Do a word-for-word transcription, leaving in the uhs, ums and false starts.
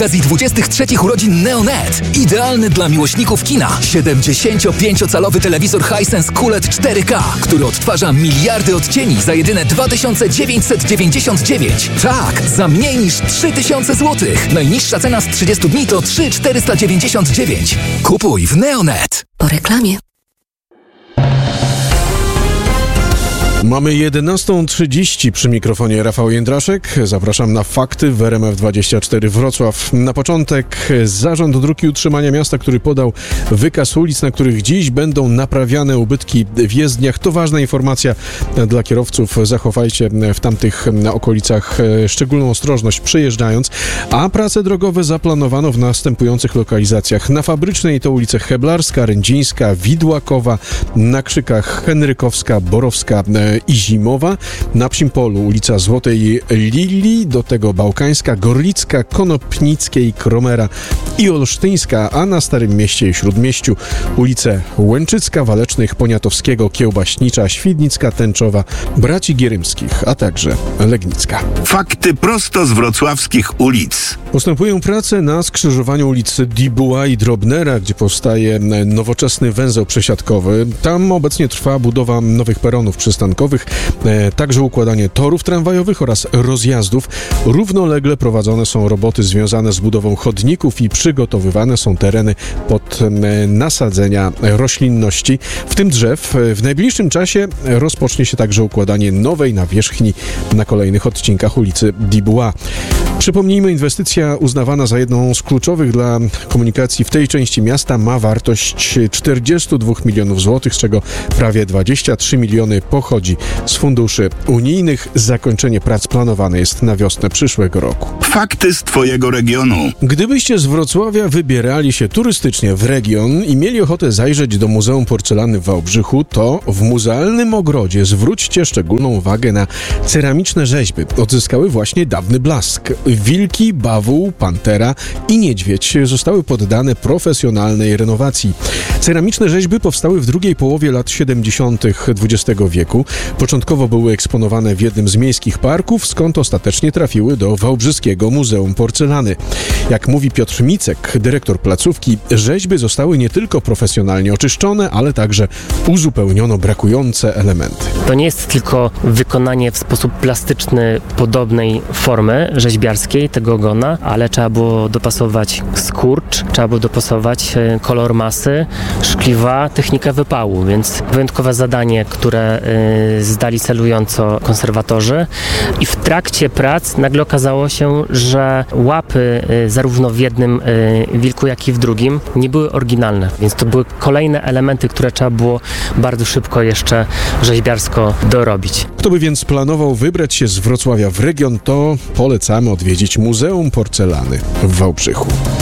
Z okazji dwudziestych trzecich urodzin Neonet. Idealny dla miłośników kina. siedemdziesięciopięciocalowy telewizor Hisense Q L E D cztery K, który odtwarza miliardy odcieni za jedyne dwa tysiące dziewięćset dziewięćdziesiąt dziewięć. Tak, za mniej niż trzy tysiące złotych. Najniższa cena z trzydziestu dni to trzy tysiące czterysta dziewięćdziesiąt dziewięć. Kupuj w Neonet. Po reklamie. Mamy jedenastą trzydzieści, przy mikrofonie Rafał Jędraszek. Zapraszam na fakty w R M F dwadzieścia cztery Wrocław. Na początek Zarząd Dróg i Utrzymania Miasta, który podał wykaz ulic, na których dziś będą naprawiane ubytki w jezdniach. To ważna informacja dla kierowców. Zachowajcie w tamtych okolicach szczególną ostrożność przejeżdżając. A prace drogowe zaplanowano w następujących lokalizacjach. Na Fabrycznej to ulice Heblarska, Rędzińska, Widłakowa, na Krzykach Henrykowska, Borowska i Zimowa, na Psim Polu ulica Złotej Lilii, do tego Bałkańska, Gorlicka, Konopnickiej, Kromera i Olsztyńska, a na Starym Mieście i Śródmieściu ulice Łęczycka, Walecznych, Poniatowskiego, Kiełbaśnicza, Świdnicka, Tęczowa, Braci Gierymskich, a także Legnicka. Fakty prosto z wrocławskich ulic. Postępują prace na skrzyżowaniu ulicy Dibuła i Drobnera, gdzie powstaje nowoczesny węzeł przesiadkowy. Tam obecnie trwa budowa nowych peronów przystankowych, e, także układanie torów tramwajowych oraz rozjazdów. Równolegle prowadzone są roboty związane z budową chodników i przygotowywane są tereny pod e, nasadzenia roślinności, w tym drzew. W najbliższym czasie rozpocznie się także układanie nowej nawierzchni na kolejnych odcinkach ulicy Dibuła. Przypomnijmy, inwestycja uznawana za jedną z kluczowych dla komunikacji w tej części miasta ma wartość czterdzieści dwa milionów złotych, z czego prawie dwadzieścia trzy miliony pochodzi z funduszy unijnych. Zakończenie prac planowane jest na wiosnę przyszłego roku. Fakty z twojego regionu. Gdybyście z Wrocławia wybierali się turystycznie w region i mieli ochotę zajrzeć do Muzeum Porcelany w Wałbrzychu, to w muzealnym ogrodzie zwróćcie szczególną uwagę na ceramiczne rzeźby. Odzyskały właśnie dawny blask. Wilki, bawół, pantera i niedźwiedź zostały poddane profesjonalnej renowacji. Ceramiczne rzeźby powstały w drugiej połowie lat siedemdziesiątych dwudziestego wieku. Początkowo były eksponowane w jednym z miejskich parków, skąd ostatecznie trafiły do Wałbrzyskiego Muzeum Porcelany. Jak mówi Piotr Micek, dyrektor placówki, rzeźby zostały nie tylko profesjonalnie oczyszczone, ale także uzupełniono brakujące elementy. To nie jest tylko wykonanie w sposób plastyczny podobnej formy rzeźbiarskiej tego ogona, ale trzeba było dopasować skurcz, trzeba było dopasować kolor masy, szkliwa, technikę wypału, więc wyjątkowe zadanie, które y, zdali celująco konserwatorzy. I w trakcie prac nagle okazało się, że łapy y, zarówno w jednym y, wilku, jak i w drugim nie były oryginalne, więc to były kolejne elementy, które trzeba było bardzo szybko jeszcze rzeźbiarsko dorobić. Kto by więc planował wybrać się z Wrocławia w region, to polecamy odwiedzić Muzeum Porcelany w Wałbrzychu.